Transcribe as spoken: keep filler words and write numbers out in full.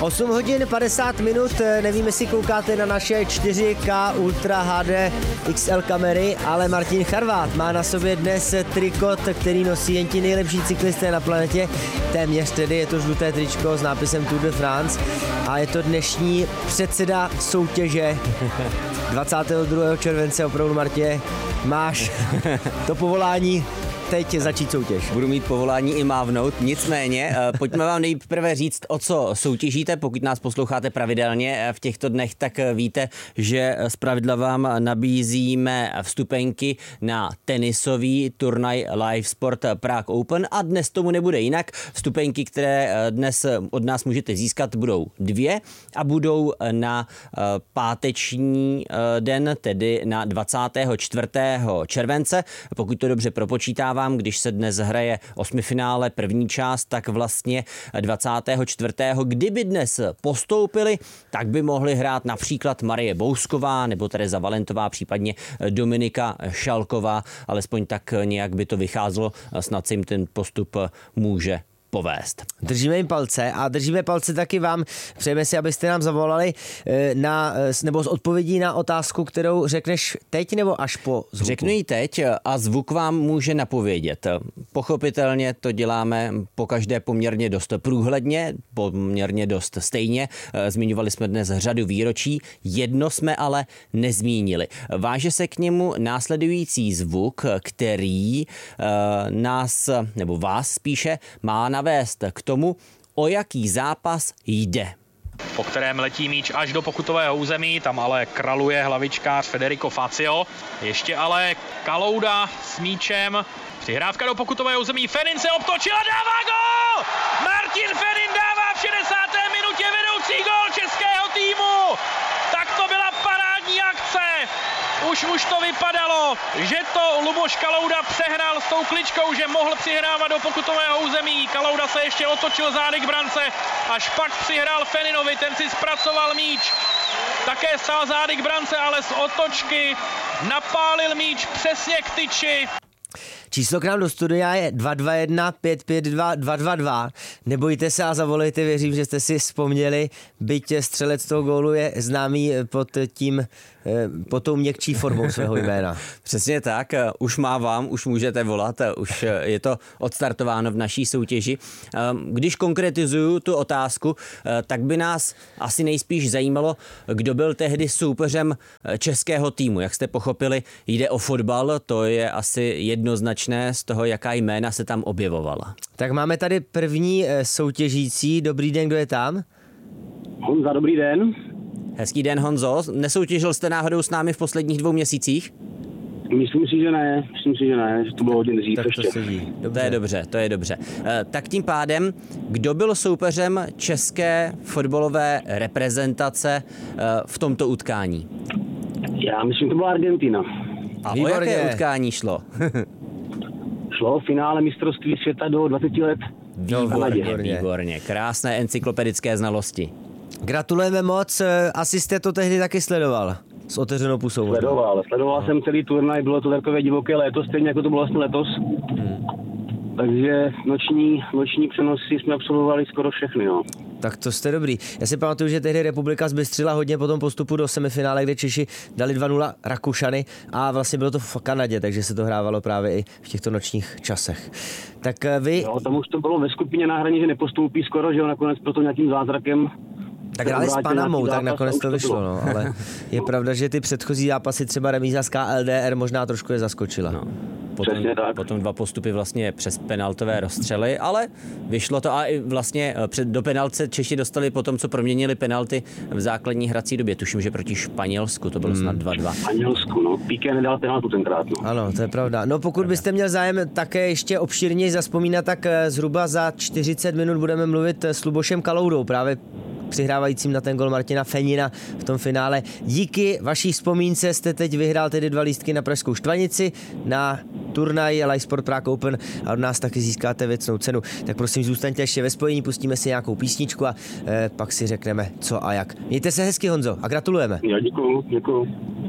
osm hodin padesát minut, nevím, jestli koukáte na naše čtyři ká Ultra H D X L kamery, ale Martin Charvát má na sobě dnes trikot, který nosí jen ti nejlepší cyklisté na planetě, téměř tedy, je to žluté tričko s nápisem Tour de France a je to dnešní předseda soutěže dvacátého druhého července, opravdu Martě, máš to povolání teď začít soutěž. Budu mít povolání i mávnout, nicméně pojďme vám nejprve říct, o co soutěžíte. Pokud nás posloucháte pravidelně v těchto dnech, tak víte, že zpravidla vám nabízíme vstupenky na tenisový turnaj Live Sport Prague Open a dnes tomu nebude jinak. Vstupenky, které dnes od nás můžete získat, budou dvě a budou na páteční den, tedy na dvacátého čtvrtého července. Pokud to dobře propočítávám, když se dnes hraje osmifinále první část, tak vlastně dvacátého čtvrtého Kdyby dnes postoupili, tak by mohli hrát například Marie Bousková nebo Tereza Valentová, případně Dominika Šalková, alespoň tak nějak by to vycházelo, snad se jim ten postup může povést. Držíme jim palce a držíme palce taky vám. Přejeme si, abyste nám zavolali na, nebo s odpovědí na otázku, kterou řekneš teď nebo až po zvuku. Řeknu ji teď a zvuk vám může napovědět. Pochopitelně to děláme po každé poměrně dost průhledně, poměrně dost stejně. Zmiňovali jsme dnes řadu výročí, jedno jsme ale nezmínili. Váže se k němu následující zvuk, který nás, nebo vás spíše, má na navést k tomu, o jaký zápas jde. Po kterém letí míč až do pokutového území, tam ale kraluje hlavičkář Federico Fazio. Ještě ale Kalouda s míčem. Přihrávka do pokutového území, Fenin se obtočil a dává gól! Martin Fenin dává v šedesáté minutě vedoucí gól českého týmu! Tak to byla parádní akce! Už už to vypadalo, že to Luboš Kalouda přehrál s tou kličkou, že mohl přihrávat do pokutového území. Kalouda se ještě otočil zády k brance, až pak přihrál Feninovi, ten si zpracoval míč. Také stál zády k brance, ale z otočky napálil míč přesně k tyči. Číslo k nám do studia je dva dva jedna pět pět dva dva dva dva. Nebojte se a zavolejte, věřím, že jste si vzpomněli, byť střelec toho gólu je známý pod tím, pod tou měkčí formou svého jména. Přesně tak, už mávám, už můžete volat, už je to odstartováno v naší soutěži. Když konkretizuju tu otázku, tak by nás asi nejspíš zajímalo, kdo byl tehdy soupeřem českého týmu. Jak jste pochopili, jde o fotbal, to je asi jednoznačné z toho, jaká jména se tam objevovala. Tak máme tady první soutěžící. Dobrý den, kdo je tam? Honza, dobrý den. Hezký den, Honzo. Nesoutěžil jste náhodou s námi v posledních dvou měsících? Myslím si, že ne. Myslím si, že ne. Že to bylo hodně dřív. Tak to ještě. sedí. To je dobře, to je dobře. Tak tím pádem, kdo byl soupeřem české fotbalové reprezentace v tomto utkání? Já myslím, to byla Argentina. A Výborně. o jaké utkání šlo? Šlo v finále mistrovství světa do dvaceti let. Výborně, výborně. výborně. Krásné encyklopedické znalosti. Gratulujeme moc, asi jste to tehdy taky sledoval s otevřenou pusou. Sledoval. Sledoval no. jsem celý turnaj, bylo to takové divoké léto, stejně jako to bylo vlastně letos. Hmm. Takže noční, noční přenosy jsme absolvovali skoro všechny. No. Tak to jste dobrý. Já si pamatuju, že tehdy republika zbystřila hodně po tom postupu do semifinále, kde Češi dali dva nula Rakušany a vlastně bylo to v Kanadě, takže se to hrávalo právě i v těchto nočních časech. Tak vy... Jo, tam už to bylo ve skupině na hraně, že nepostoupí skoro, že jo, nakonec proto nějakým zázrakem. Tak hráli s Panamou, tak nakonec to vyšlo, no, ale je pravda, že ty předchozí zápasy, třeba remíza s K L D R, možná trošku je zaskočila. No. Potom, potom dva postupy vlastně přes penaltové rozstřely, ale vyšlo to a i vlastně před, do penalce Češi dostali potom, co proměnili penalty v základní hrací době. Tuším, že proti Španělsku to bylo hmm. snad dva dva. Španělsku, no. Píké nedal penaltu tenkrát, no. Ano, to je pravda. No pokud byste měl zájem také ještě obšírněji zazpomínat, tak zhruba za čtyřicet minut budeme mluvit s Lubošem Kaloudou, právě přihrávajícím na ten gol Martina Fenina v tom finále. Díky vaší vzpomínce jste teď vyhrál tedy dva lístky na Pražskou Štvanici, na turnaj Live Sport Prague Open a od nás taky získáte věcnou cenu. Tak prosím, zůstaňte ještě ve spojení, pustíme si nějakou písničku a eh, pak si řekneme co a jak. Mějte se hezky, Honzo, a gratulujeme. Já děkuju, děkuju.